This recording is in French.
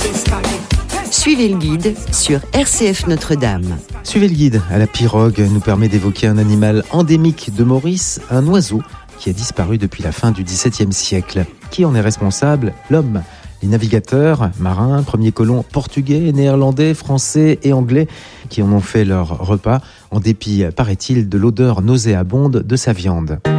Suivez le guide sur RCF Notre-Dame. Suivez le guide à la pirogue nous permet d'évoquer un animal endémique de Maurice, un oiseau qui a disparu depuis la fin du XVIIe siècle. Qui en est responsable? L'homme. Les navigateurs, marins, premiers colons portugais, néerlandais, français et anglais qui en ont fait leur repas, en dépit, paraît-il, de l'odeur nauséabonde de sa viande.